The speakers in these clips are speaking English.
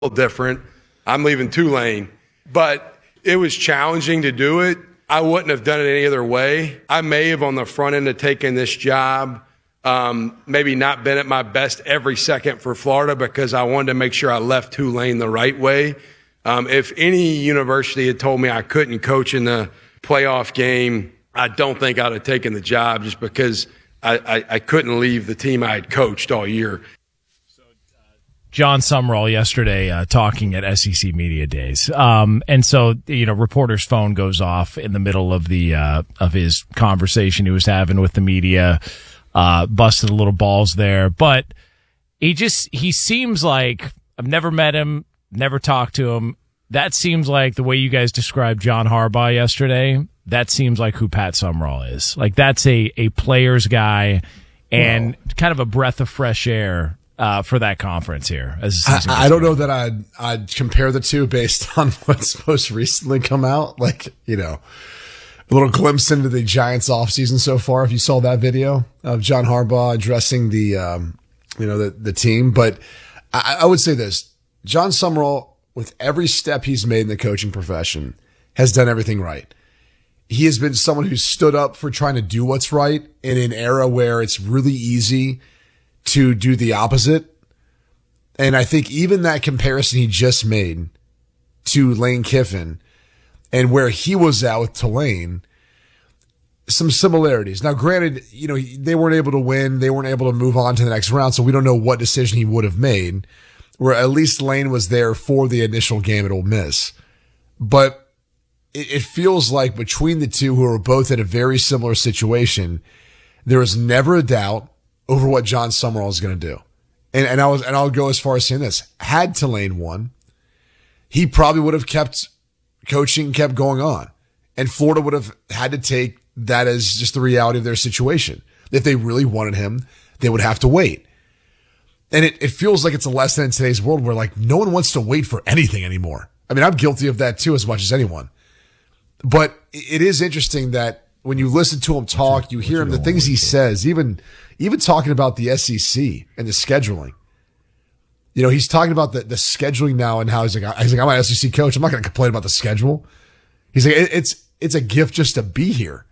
different. I'm leaving Tulane. But it was challenging to do it. I wouldn't have done it any other way. I may have, on the front end of taking this job, maybe not been at my best every second for Florida because I wanted to make sure I left Tulane the right way. If any university had told me I couldn't coach in the playoff game, I don't think I'd have taken the job just because I couldn't leave the team I had coached all year. John Sumrall yesterday talking at SEC Media Days. And so, reporter's phone goes off in the middle of the of his conversation he was having with the media, busted a little balls there. But he seems like, I've never met him, never talked to him. That seems like the way you guys described John Harbaugh yesterday. That seems like who Pat Sumrall is. Like, that's a player's guy and kind of a breath of fresh air for that conference here. I don't know that I'd compare the two based on what's most recently come out. Like, a little glimpse into the Giants offseason so far. If you saw that video of John Harbaugh addressing the team. But I would say this, John Sumrall, with every step he's made in the coaching profession, has done everything right. He has been someone who stood up for trying to do what's right in an era where it's really easy to do the opposite. And I think even that comparison he just made to Lane Kiffin and where he was at with Tulane, some similarities. Now, granted, they weren't able to win. They weren't able to move on to the next round. So we don't know what decision he would have made, where at least Lane was there for the initial game at Ole Miss. But it feels like between the two, who are both in a very similar situation, there was never a doubt over what John Sumrall is going to do. And I'll go as far as saying this. Had Tulane won, he probably would have kept coaching, kept going on. And Florida would have had to take that as just the reality of their situation. If they really wanted him, they would have to wait. And it feels like it's a lesson in today's world where, like, no one wants to wait for anything anymore. I mean, I'm guilty of that too, as much as anyone. But it is interesting that when you listen to him talk, you hear him, the things he says, even talking about the SEC and the scheduling. He's talking about the scheduling now and how he's like, I'm an SEC coach. I'm not going to complain about the schedule. He's like, it's a gift just to be here.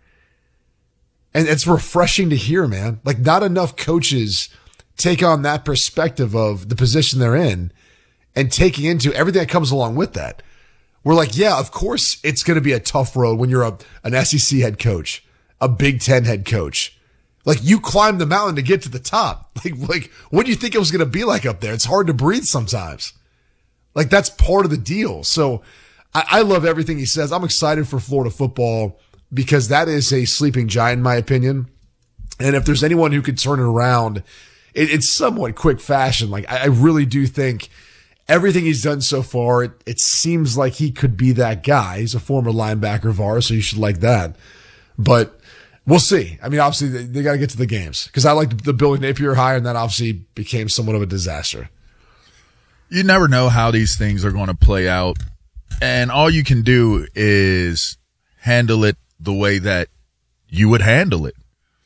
And it's refreshing to hear, man. Like, not enough coaches take on that perspective of the position they're in and taking into everything that comes along with that. We're like, yeah, of course it's going to be a tough road when you're an SEC head coach, a Big Ten head coach. Like, you climbed the mountain to get to the top. Like, what do you think it was going to be like up there? It's hard to breathe sometimes. Like, that's part of the deal. So I love everything he says. I'm excited for Florida football because that is a sleeping giant, in my opinion. And if there's anyone who could turn it around, it's somewhat quick fashion. Like, I really do think everything he's done so far, it seems like he could be that guy. He's a former linebacker of ours, so you should like that. But we'll see. I mean, obviously, they got to get to the games because I like the Billy Napier hire, and that obviously became somewhat of a disaster. You never know how these things are going to play out, and all you can do is handle it the way that you would handle it.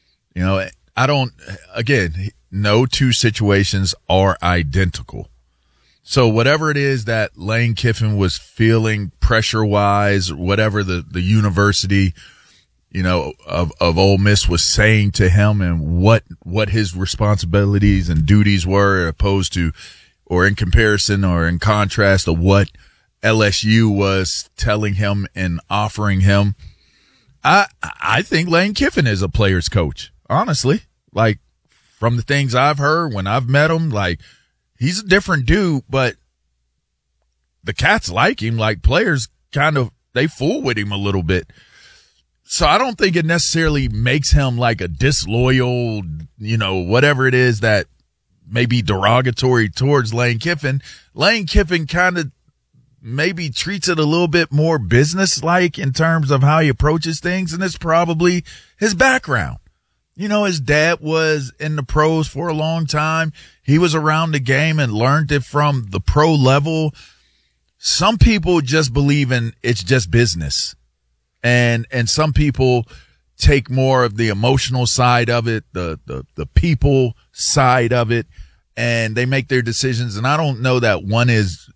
No two situations are identical. So whatever it is that Lane Kiffin was feeling pressure-wise, whatever the university, of Ole Miss was saying to him and what his responsibilities and duties were opposed to, or in comparison or in contrast to what LSU was telling him and offering him, I think Lane Kiffin is a player's coach, honestly. Like, from the things I've heard when I've met him, like, he's a different dude, but the cats like him. Like, players they fool with him a little bit. So I don't think it necessarily makes him like a disloyal, whatever it is that may be derogatory towards Lane Kiffin. Lane Kiffin kind of maybe treats it a little bit more business-like in terms of how he approaches things, and it's probably his background. His dad was in the pros for a long time. He was around the game and learned it from the pro level. Some people just believe in it's just business. And some people take more of the emotional side of it, the people side of it, and they make their decisions. And I don't know that one is